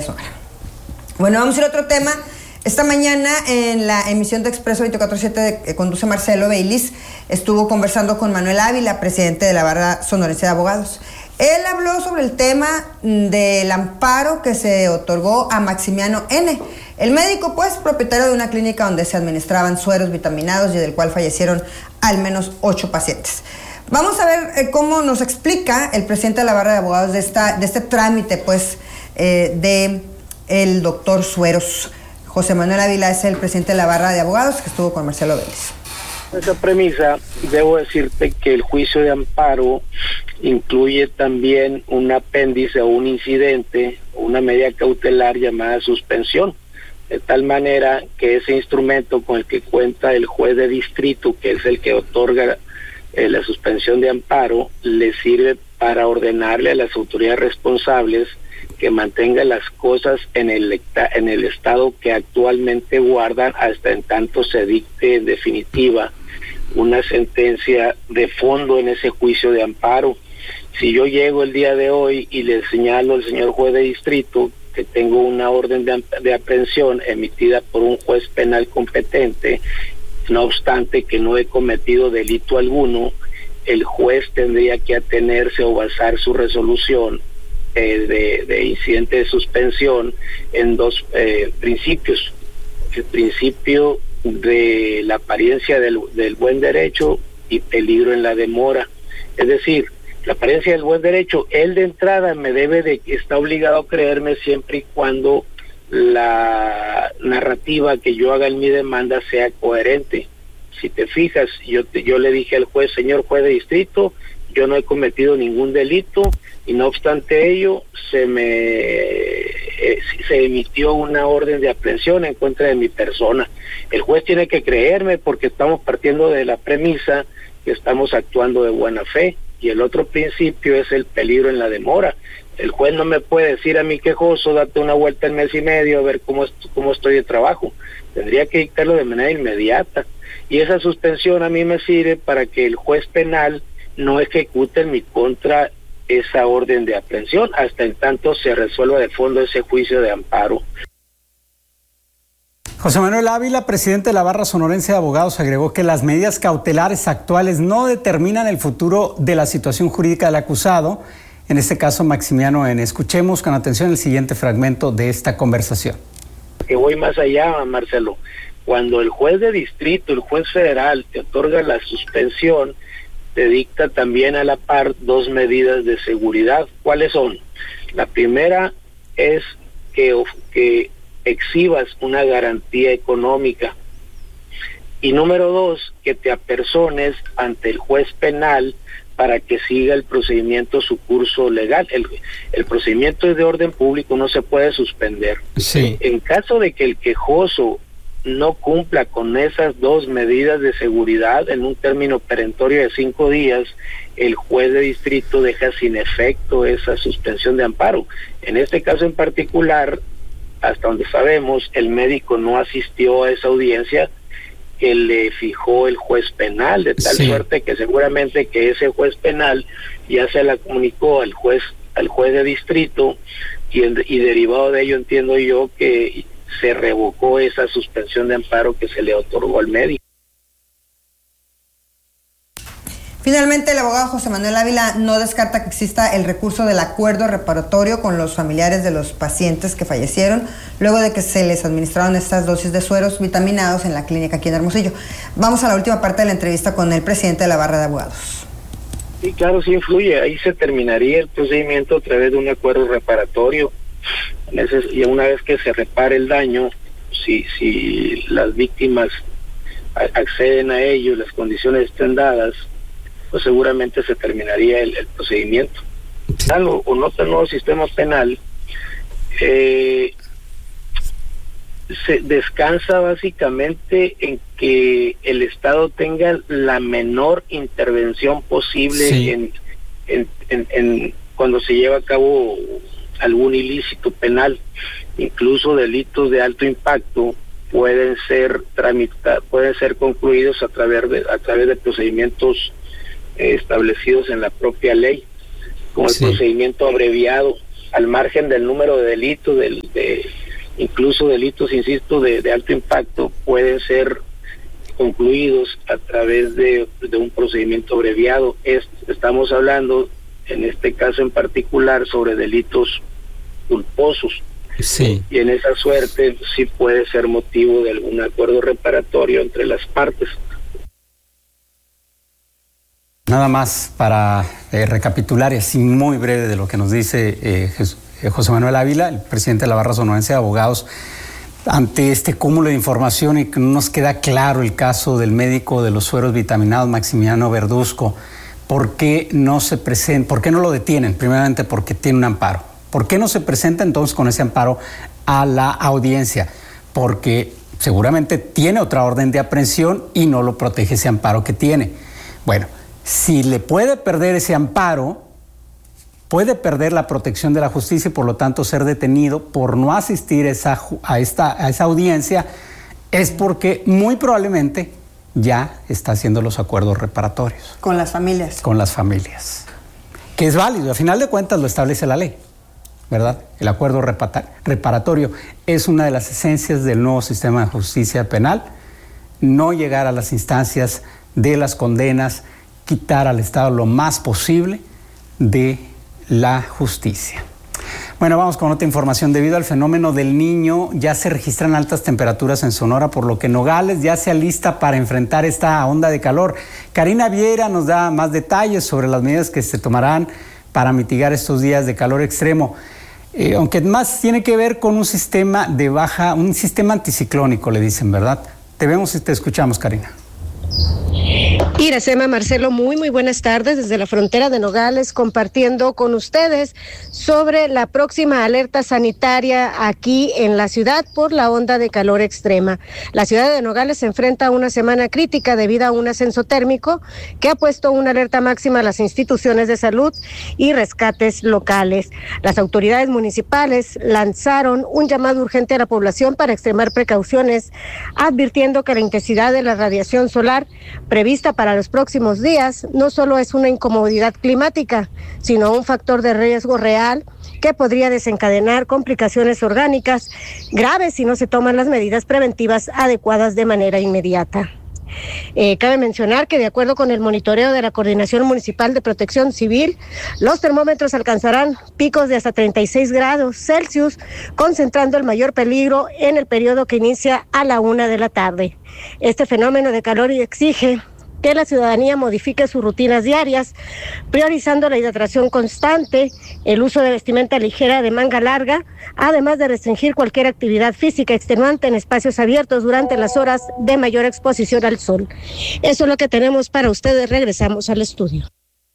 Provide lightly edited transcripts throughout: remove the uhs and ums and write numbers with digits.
Sonora. Bueno, vamos a ir a otro tema. Esta mañana en la emisión de Expreso 24/7 que conduce Marcelo Bailis, estuvo conversando con Manuel Ávila, presidente de la Barra Sonorense de Abogados. Él habló sobre el tema del amparo que se otorgó a Maximiano N., el médico, pues, propietario de una clínica donde se administraban sueros vitaminados y del cual fallecieron al menos 8 pacientes. Vamos a ver cómo nos explica el presidente de la Barra de Abogados de este trámite, pues, de el doctor Sueros. José Manuel Ávila es el presidente de la Barra de Abogados que estuvo con Marcelo Vélez. Esa premisa, debo decirte que el juicio de amparo incluye también un apéndice o un incidente, una medida cautelar llamada suspensión, de tal manera que ese instrumento con el que cuenta el juez de distrito, que es el que otorga la suspensión de amparo, le sirve para ordenarle a las autoridades responsables que mantenga las cosas en el estado que actualmente guardan hasta en tanto se dicte en definitiva una sentencia de fondo en ese juicio de amparo. Si yo llego el día de hoy y le señalo al señor juez de distrito que tengo una orden de aprehensión emitida por un juez penal competente, no obstante que no he cometido delito alguno, el juez tendría que atenerse o basar su resolución de incidente de suspensión en dos principios: el principio de la apariencia del buen derecho y peligro en la demora. Es decir, la apariencia del buen derecho, él de entrada está obligado a creerme siempre y cuando la narrativa que yo haga en mi demanda sea coherente. Si te fijas, yo le dije al juez: señor juez de distrito, yo no he cometido ningún delito, y no obstante ello se emitió una orden de aprehensión en contra de mi persona. El juez tiene que creerme porque estamos partiendo de la premisa que estamos actuando de buena fe, y el otro principio es el peligro en la demora. El juez no me puede decir a mí: quejoso, date una vuelta en mes y medio a ver cómo estoy de trabajo. Tendría que dictarlo de manera inmediata, y esa suspensión a mí me sirve para que el juez penal no ejecute en mi contra esa orden de aprehensión hasta en tanto se resuelva de fondo ese juicio de amparo. José Manuel Ávila, presidente de la Barra Sonorense de Abogados, agregó que las medidas cautelares actuales no determinan el futuro de la situación jurídica del acusado, en este caso Maximiano N. Escuchemos con atención el siguiente fragmento de esta conversación. Que voy más allá, Marcelo. Cuando el juez de distrito, el juez federal, te otorga la suspensión, te dicta también a la par dos medidas de seguridad. ¿Cuáles son? La primera es que exhibas una garantía económica, y número 2, que te apersones ante el juez penal para que siga el procedimiento su curso legal. El procedimiento es de orden público, no se puede suspender. Sí. En caso de que el quejoso no cumpla con esas dos medidas de seguridad en un término perentorio de 5 días, el juez de distrito deja sin efecto esa suspensión de amparo. En este caso en particular, hasta donde sabemos, el médico no asistió a esa audiencia que le fijó el juez penal, de tal suerte que seguramente que ese juez penal ya se la comunicó al juez de distrito, y derivado de ello entiendo yo que se revocó esa suspensión de amparo que se le otorgó al médico. Finalmente, el abogado José Manuel Ávila no descarta que exista el recurso del acuerdo reparatorio con los familiares de los pacientes que fallecieron luego de que se les administraron estas dosis de sueros vitaminados en la clínica aquí en Hermosillo. Vamos a la última parte de la entrevista con el presidente de la Barra de Abogados. Sí, claro, sí influye. Ahí se terminaría el procedimiento a través de un acuerdo reparatorio. Y una vez que se repare el daño, si las víctimas acceden a ello, las condiciones estén dadas, pues seguramente se terminaría el procedimiento. O no el nuevo sistema penal se descansa básicamente en que el Estado tenga la menor intervención posible en cuando se lleva a cabo algún ilícito penal. Incluso delitos de alto impacto pueden ser concluidos a través de procedimientos establecidos en la propia ley, como el procedimiento abreviado. al margen del número de delitos, incluso delitos, insisto, de alto impacto, pueden ser concluidos a través de un procedimiento abreviado. Estamos hablando, en este caso en particular, sobre delitos culposos. Sí. Y en esa suerte sí puede ser motivo de algún acuerdo reparatorio entre las partes. Nada más para recapitular y así muy breve de lo que nos dice José Manuel Ávila, el presidente de la Barra Sonorense de Abogados, ante este cúmulo de información y que no nos queda claro el caso del médico de los sueros vitaminados, Maximiano Verduzco. ¿Por qué no se presenta? ¿Por qué no lo detienen? Primeramente porque tiene un amparo. ¿Por qué no se presenta entonces con ese amparo a la audiencia? Porque seguramente tiene otra orden de aprehensión y no lo protege ese amparo que tiene. Bueno, si le puede perder ese amparo, puede perder la protección de la justicia y por lo tanto ser detenido por no asistir a esa audiencia, es porque muy probablemente ya está haciendo los acuerdos reparatorios. Con las familias. Con las familias. Que es válido, a final de cuentas lo establece la ley, ¿verdad? El acuerdo reparatorio es una de las esencias del nuevo sistema de justicia penal. No llegar a las instancias de las condenas, quitar al Estado lo más posible de la justicia. Bueno, vamos con otra información. Debido al fenómeno del Niño, ya se registran altas temperaturas en Sonora, por lo que Nogales ya se alista para enfrentar esta onda de calor. Karina Vieira nos da más detalles sobre las medidas que se tomarán para mitigar estos días de calor extremo. Aunque más tiene que ver con un sistema un sistema anticiclónico, le dicen, ¿verdad? Te vemos y te escuchamos, Karina. Iracema, Marcelo, muy buenas tardes desde la frontera de Nogales, compartiendo con ustedes sobre la próxima alerta sanitaria aquí en la ciudad por la onda de calor extrema. La ciudad de Nogales se enfrenta a una semana crítica debido a un ascenso térmico que ha puesto una alerta máxima a las instituciones de salud y rescates locales. Las autoridades municipales lanzaron un llamado urgente a la población para extremar precauciones, advirtiendo que la intensidad de la radiación solar prevista para los próximos días no solo es una incomodidad climática, sino un factor de riesgo real que podría desencadenar complicaciones orgánicas graves si no se toman las medidas preventivas adecuadas de manera inmediata. Cabe mencionar que de acuerdo con el monitoreo de la Coordinación Municipal de Protección Civil, los termómetros alcanzarán picos de hasta 36 grados Celsius, concentrando el mayor peligro en el periodo que inicia a la 1 de la tarde. Este fenómeno de calor exige que la ciudadanía modifique sus rutinas diarias, priorizando la hidratación constante, el uso de vestimenta ligera de manga larga, además de restringir cualquier actividad física extenuante en espacios abiertos durante las horas de mayor exposición al sol. Eso es lo que tenemos para ustedes. Regresamos al estudio.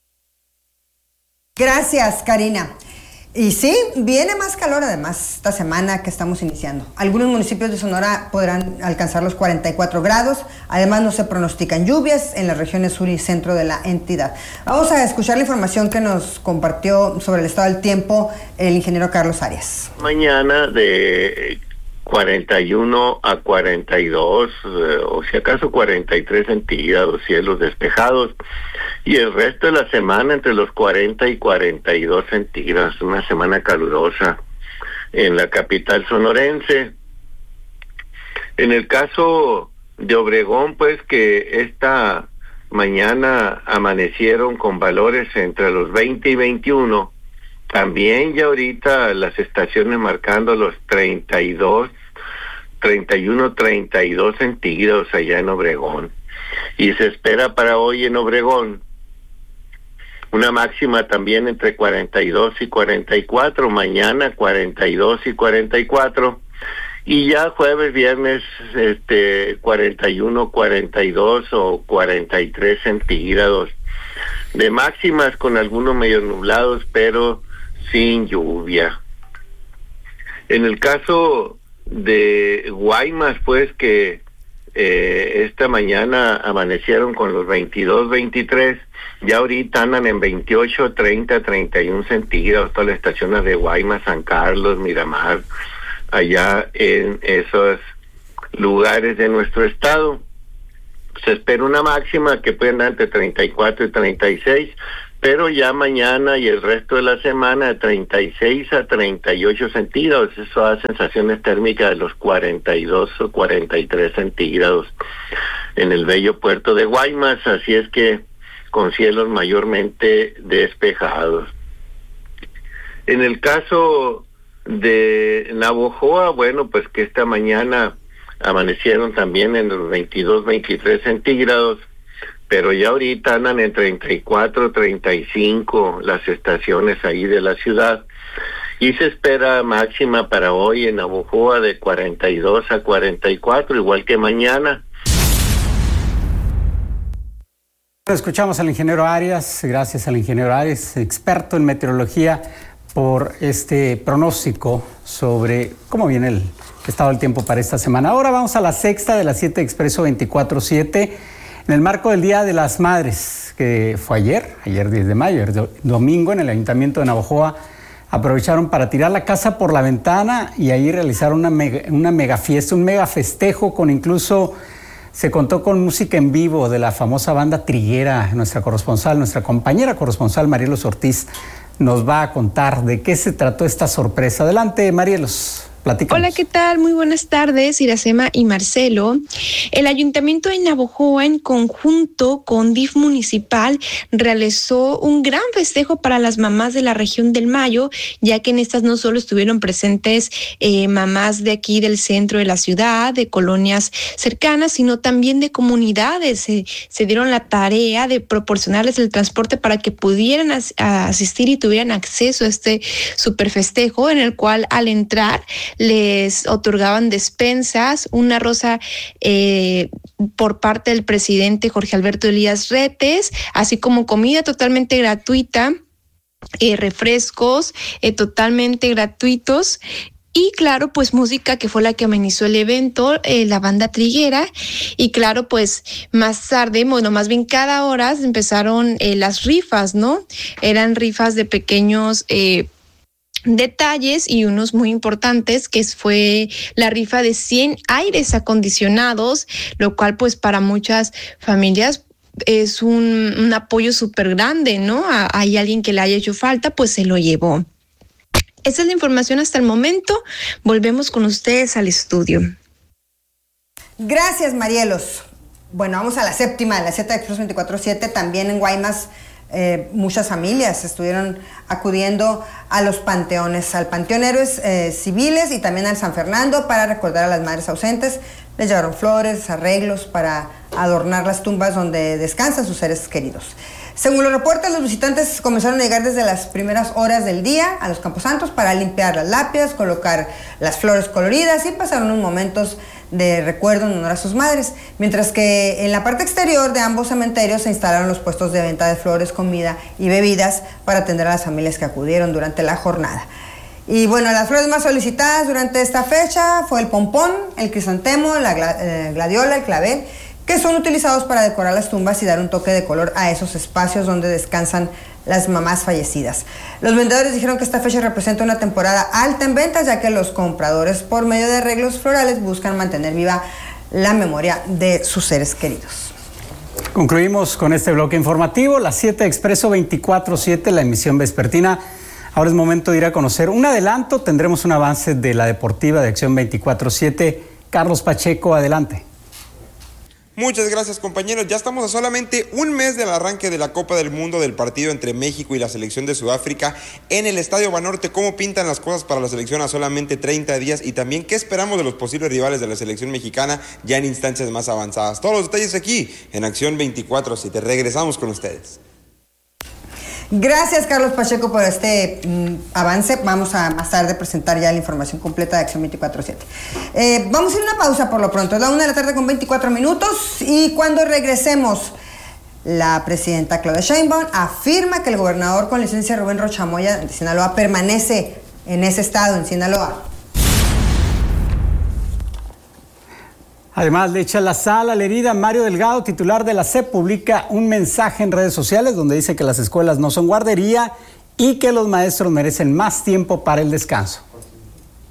Gracias, Karina. Y sí, viene más calor además esta semana que estamos iniciando. Algunos municipios de Sonora podrán alcanzar los 44 grados. Además, no se pronostican lluvias en las regiones sur y centro de la entidad. Vamos a escuchar la información que nos compartió sobre el estado del tiempo el ingeniero Carlos Arias. Mañana de 41 a 42, o si acaso 43 centígrados, cielos despejados, y el resto de la semana entre los 40 y 42 centígrados, una semana calurosa en la capital sonorense. En el caso de Obregón, pues que esta mañana amanecieron con valores entre los 20 y 21, también ya ahorita las estaciones marcando los 31, 32 centígrados allá en Obregón. Y se espera para hoy en Obregón una máxima también entre 42 y 44, mañana 42 y 44, y ya jueves, viernes 41, 42 o 43 centígrados de máximas, con algunos medio nublados, pero sin lluvia. En el caso de Guaymas, pues que esta mañana amanecieron con los 22, 23, ya ahorita andan en 28, 30, 31 centígrados, todas las estaciones de Guaymas, San Carlos, Miramar, allá en esos lugares de nuestro estado. Se espera una máxima que puede andar entre 34 y 36, pero ya mañana y el resto de la semana de 36 a 38 centígrados. Eso da sensaciones térmicas de los 42 o 43 centígrados en el bello puerto de Guaymas, así es que con cielos mayormente despejados. En el caso de Navojoa, bueno, pues que esta mañana amanecieron también en los 22, 23 centígrados, pero ya ahorita andan en 34, 35 las estaciones ahí de la ciudad, y se espera máxima para hoy en Navojoa de 42 a 44, igual que mañana. Escuchamos al ingeniero Arias, gracias al ingeniero Arias, experto en meteorología, por este pronóstico sobre cómo viene el estado del tiempo para esta semana. Ahora vamos a la sexta de las 7 Expreso 24/7, en el marco del Día de las Madres, que fue ayer 10 de mayo, domingo, en el Ayuntamiento de Navojoa. Aprovecharon para tirar la casa por la ventana y ahí realizaron una mega fiesta, un mega festejo, con incluso se contó con música en vivo de la famosa banda Triguera. Nuestra compañera corresponsal Marielos Ortiz nos va a contar de qué se trató esta sorpresa. Adelante, Marielos. Platícanos. Hola, ¿qué tal? Muy buenas tardes, Iracema y Marcelo. El Ayuntamiento de Navojoa, en conjunto con DIF Municipal, realizó un gran festejo para las mamás de la región del Mayo, ya que en estas no solo estuvieron presentes mamás de aquí del centro de la ciudad, de colonias cercanas, sino también de comunidades. Se dieron la tarea de proporcionarles el transporte para que pudieran asistir y tuvieran acceso a este super festejo, en el cual al entrar les otorgaban despensas, una rosa por parte del presidente Jorge Alberto Elías Retes, así como comida totalmente gratuita, refrescos totalmente gratuitos. Y claro, pues música, que fue la que amenizó el evento, la banda Triguera. Y claro, pues más tarde, bueno, más bien cada hora empezaron las rifas, ¿no? Eran rifas de pequeños detalles, y unos muy importantes, que fue la rifa de 100 aires acondicionados, lo cual pues para muchas familias es un apoyo súper grande, ¿no? Hay alguien que le haya hecho falta, pues se lo llevó. Esa es la información hasta el momento. Volvemos con ustedes al estudio. Gracias, Marielos. Bueno, vamos a la séptima, la Z Express 24/7, también en Guaymas. Muchas familias estuvieron acudiendo a los panteones, al Panteón Héroes Civiles y también al San Fernando, para recordar a las madres ausentes. Les llevaron flores, arreglos para adornar las tumbas donde descansan sus seres queridos. Según los reportes, los visitantes comenzaron a llegar desde las primeras horas del día a los camposantos para limpiar las lápidas, colocar las flores coloridas y pasaron unos momentos de recuerdo en honor a sus madres, mientras que en la parte exterior de ambos cementerios se instalaron los puestos de venta de flores, comida y bebidas para atender a las familias que acudieron durante la jornada. Y bueno, las flores más solicitadas durante esta fecha fue el pompón, el crisantemo, la gladiola, el clavel, que son utilizados para decorar las tumbas y dar un toque de color a esos espacios donde descansan las mamás fallecidas. Los vendedores dijeron que esta fecha representa una temporada alta en ventas, ya que los compradores, por medio de arreglos florales, buscan mantener viva la memoria de sus seres queridos. Concluimos con este bloque informativo, la 7 Expreso 24/7, la emisión vespertina. Ahora es momento de ir a conocer un adelanto. Tendremos un avance de la deportiva de Acción 24/7. Carlos Pacheco, adelante. Muchas gracias, compañeros. Ya estamos a solamente un mes del arranque de la Copa del Mundo, del partido entre México y la selección de Sudáfrica en el Estadio Banorte. ¿Cómo pintan las cosas para la selección a solamente 30 días? Y también, ¿qué esperamos de los posibles rivales de la selección mexicana ya en instancias más avanzadas? Todos los detalles aquí en Acción 24/7. Regresamos con ustedes. Gracias, Carlos Pacheco, por este avance. Vamos a más tarde presentar ya la información completa de Acción 24/7. Vamos a ir a una pausa por lo pronto. Es la 1:00 con 24 minutos. Y cuando regresemos, la presidenta Claudia Sheinbaum afirma que el gobernador con licencia Rubén Rocha Moya de Sinaloa permanece en ese estado, en Sinaloa. Además, le echa la sal a la herida. Mario Delgado, titular de la SEP, publica un mensaje en redes sociales donde dice que las escuelas no son guardería y que los maestros merecen más tiempo para el descanso.